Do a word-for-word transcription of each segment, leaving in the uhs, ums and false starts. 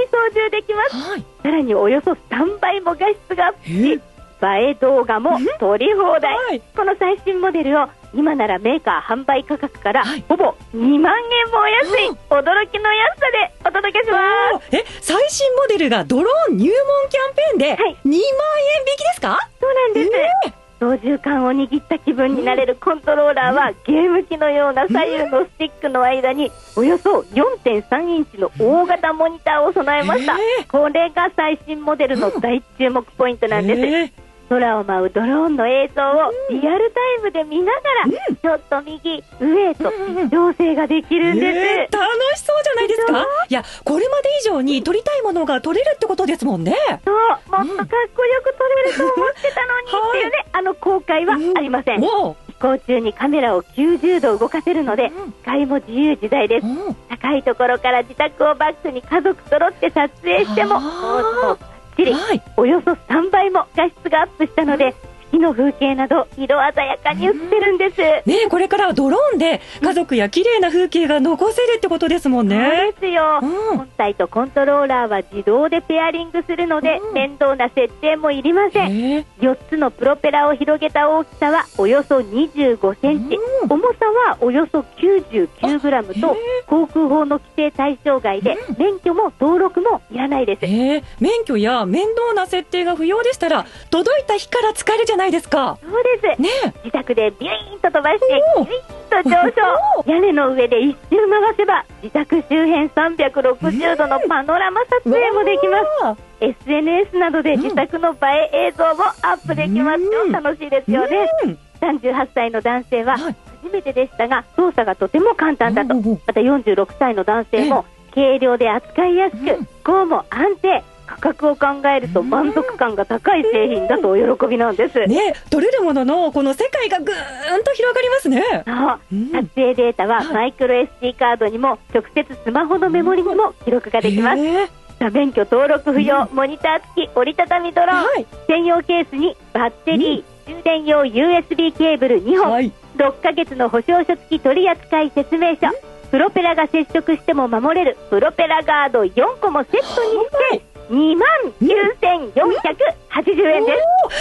操縦できます、はい、さらにおよそさんばいも画質がアップし、映え動画も撮り放題、はい、この最新モデルを今ならメーカー販売価格から、はい、ほぼにまんえんもお安い、驚きの安さでお届けします。 え、最新モデルがドローン入門キャンペーンでにまんえん引きですか？ そうなんです、えー操縦桿を握った気分になれるコントローラーは、ゲーム機のような左右のスティックの間におよそ よんてんさんインチの大型モニターを備えました、えー、これが最新モデルの大注目ポイントなんです、えー空を舞うドローンの映像をリアルタイムで見ながら、うん、ちょっと右上へと調整ができるんです、 えー、楽しそうじゃないですか。いや、これまで以上に撮りたいものが撮れるってことですもんね。 そう、もっとかっこよく撮れると思ってたのに、うん、っていうね、あの後悔はありません、うん、飛行中にカメラをきゅうじゅうど動かせるので、うん、視界も自由自在です、うん、高いところから自宅をバックに家族揃って撮影してもはい、およそさんばいも画質がアップしたので、四季の風景など色鮮やかに映ってるんです、ね、 これからはドローンで家族や綺麗な風景が残せるってことですもんね。 そうですよ、うん、本体とコントローラーは自動でペアリングするので、うん、面倒な設定もいりません。よっつのプロペラを広げた大きさはおよそにじゅうごセンチ、うん、重さはおよそきゅうじゅうきゅうグラムと航空法の規制対象外で、うん、免許も登録もいらないです。 免許や面倒な設定が不要でしたら届いた日から使えるじゃないですか。 そうです、ね、自宅でビュイーンと飛ばしてビュイーンと上昇屋根の上で一周回せば自宅周辺さんびゃくろくじゅうどのパノラマ撮影もできます、エスエヌエス などで自宅の映え映像もアップできますよ、うん、楽しいですよね、うん、さんじゅうはっさいの男性は初めてでしたが操作がとても簡単だと、またよんじゅうろくさいの男性も軽量で扱いやすく、こうも安定、価格を考えると満足感が高い製品だとお喜びなんです、 ね、取れるもののこの世界がぐーんと広がりますね。 そう、うん、撮影データはマイクロ エスディー カードにも直接スマホのメモリにも記録ができます、えー、免許登録不要、うん、モニター付き折りたたみドローン、はい、専用ケースにバッテリー、うん、充電用 ユーエスビー ケーブルにほん、はい、ろっかげつの保証書付き取扱説明書、うん、プロペラが接触しても守れるプロペラガードよんこもセットにして、はいにまんきゅうせんよんひゃくはちじゅうえんです。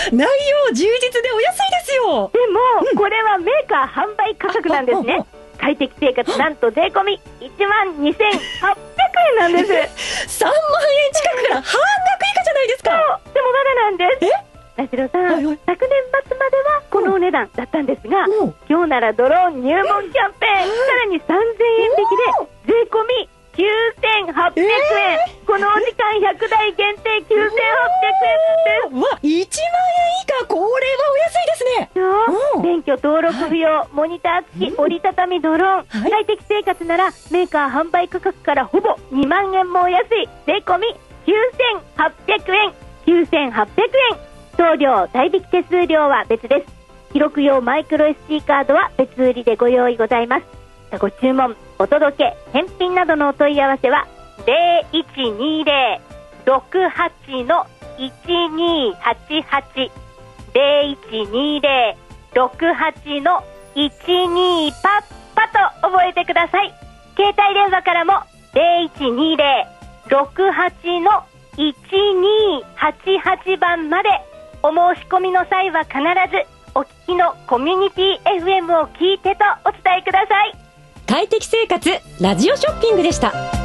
内容充実でお安いですよ。 でも、うん、これはメーカー販売価格なんですね。快適生活なんと税込みいちまんにせんはっぴゃくえんなんですさんまんえん近くから半額以下じゃないですか。 そう、でもまだなんです。え田代さん、はいはい、昨年末まではこのお値段だったんですが、うん、今日ならドローン入門キャンペーン、さらにさんぜんえん引きで税込みきゅうせんはっぴゃくえん、えー、このお時間ひゃくだい限定きゅうせんはっぴゃくえんです。 うわ、いちまんえん以下、これはお安いですね。 そう、免許登録不要、はい、モニター付き折りたたみドローン、はい、快適生活ならメーカー販売価格からほぼにまんえんもお安い税込みきゅうせんはっぴゃくえん、きゅうせんはっぴゃくえん、送料代引き手数料は別です。記録用マイクロ エスディー カードは別売りでご用意ございます。ご注文、お届け、返品などのお問い合わせはゼロいちにゼロ ろくはち のいちにはちはち ゼロいちにゼロ ろくはち のいちにパッパと覚えてください。携帯電話からもゼロいちにゼロ ろくはち のいちにはちはちばんまでお申し込みの際は必ずお聞きのコミュニティ エフエム を聞いてとお伝えください。 快適生活ラジオショッピングでした。